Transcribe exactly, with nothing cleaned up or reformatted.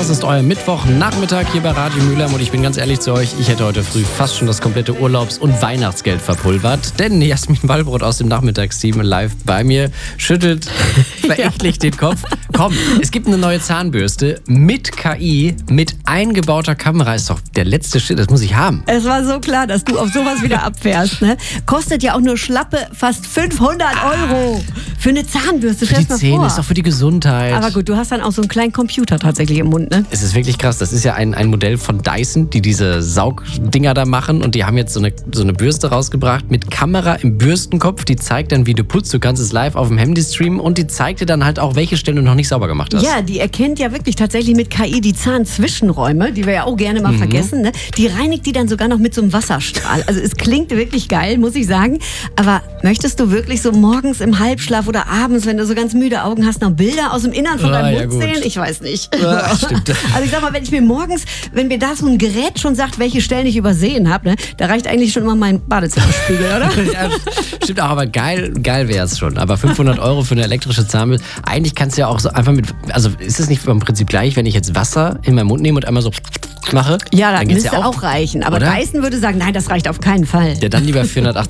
Das ist euer Mittwochnachmittag hier bei Radio Mülheim und ich bin ganz ehrlich zu euch, ich hätte heute früh fast schon das komplette Urlaubs- und Weihnachtsgeld verpulvert, denn Jasmin Wallbrot aus dem Nachmittagsteam live bei mir schüttelt verächtlich den Kopf. Komm, es gibt eine neue Zahnbürste mit K I, mit eingebauter Kamera, ist doch der letzte Shit, das muss ich haben. Es war so klar, dass du auf sowas wieder abfährst. Ne? Kostet ja auch nur schlappe fast fünfhundert Euro für eine Zahnbürste. Für die Zähne, ist doch für die Gesundheit. Aber gut, du hast dann auch so einen kleinen Computer tatsächlich im Mund, ne? Es ist wirklich krass. Das ist ja ein, ein Modell von Dyson, die diese Saugdinger da machen. Und die haben jetzt so eine, so eine Bürste rausgebracht mit Kamera im Bürstenkopf. Die zeigt dann, wie du putzt. Du kannst es live auf dem Handy streamen. Und die zeigt dir dann halt auch, welche Stellen du noch nicht sauber gemacht hast. Ja, die erkennt ja wirklich tatsächlich mit K I die Zahnzwischenräume, die wir ja auch gerne mal mhm. vergessen. Ne? Die reinigt die dann sogar noch mit so einem Wasserstrahl. Also es klingt wirklich geil, muss ich sagen. Aber möchtest du wirklich so morgens im Halbschlaf oder abends, wenn du so ganz müde Augen hast, noch Bilder aus dem Innern von ah, deinem ja, Mund gut. sehen? Ich weiß nicht. Ja, stimmt. Also ich sag mal, wenn ich mir morgens, wenn mir da so ein Gerät schon sagt, welche Stellen ich übersehen habe, ne, da reicht eigentlich schon mal mein Badezimmerspiegel, oder? Ja, stimmt auch, aber geil, geil wäre es schon. Aber fünfhundert Euro für eine elektrische Zahnbürste, eigentlich kannst du ja auch so einfach mit, also ist es nicht im Prinzip gleich, wenn ich jetzt Wasser in meinen Mund nehme und einmal so mache? Ja, das dann geht's müsste ja auch, auch reichen. Aber oder? Dyson würde sagen, nein, das reicht auf keinen Fall. Ja, dann lieber vierhundertachtzig